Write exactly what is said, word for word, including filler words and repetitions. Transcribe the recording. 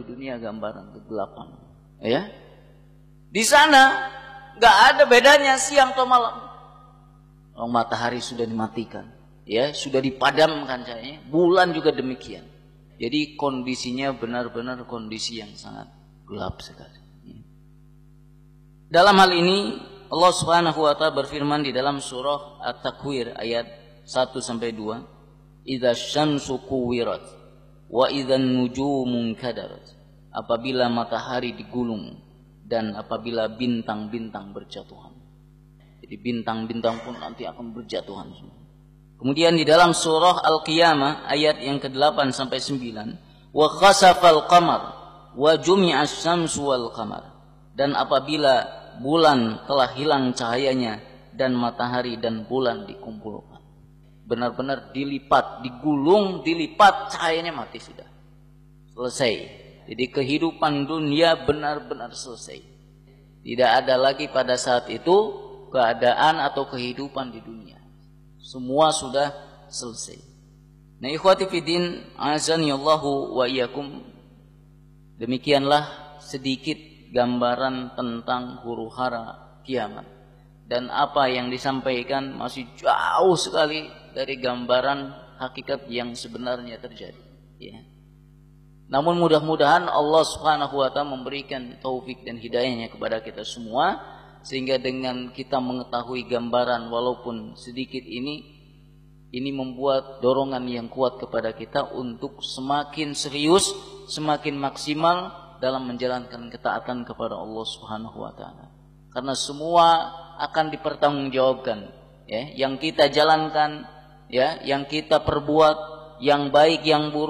di dunia gambaran kegelapan. Ya, di sana nggak ada bedanya siang atau malam. Oh, matahari sudah dimatikan, ya sudah dipadamkan cahayanya. Bulan juga demikian. Jadi kondisinya benar-benar kondisi yang sangat gelap sekali. Dalam hal ini Allah Subhanahu wa taala berfirman di dalam surah At-Takwir ayat satu sampai dua, "Idza syamsu kuwirat wa idzan nujumu kadarat." Apabila matahari digulung dan apabila bintang-bintang berjatuhan. Jadi bintang-bintang pun nanti akan berjatuhan semua. Kemudian di dalam surah Al-Qiyamah ayat yang kedelapan sampai sembilan, "Wa khasafal qamar wa jumi'as syamsu wal qamar." Dan apabila bulan telah hilang cahayanya dan matahari dan bulan dikumpulkan. Benar-benar dilipat, digulung, dilipat, cahayanya mati sudah. Selesai. Jadi kehidupan dunia benar-benar selesai. Tidak ada lagi pada saat itu keadaan atau kehidupan di dunia. Semua sudah selesai. Nah, ikhwati fiddin, azanillahu wa iyyakum. Demikianlah sedikit gambaran tentang huru-hara kiamat. Dan apa yang disampaikan masih jauh sekali dari gambaran hakikat yang sebenarnya terjadi. Ya. Namun mudah-mudahan Allah Subhanahu wa taala memberikan taufik dan hidayahnya kepada kita semua, sehingga dengan kita mengetahui gambaran walaupun sedikit ini, ini membuat dorongan yang kuat kepada kita untuk semakin serius, semakin maksimal dalam menjalankan ketaatan kepada Allah Subhanahu wa taala. Karena semua akan dipertanggungjawabkan, ya, yang kita jalankan, ya, yang kita perbuat, yang baik yang buruk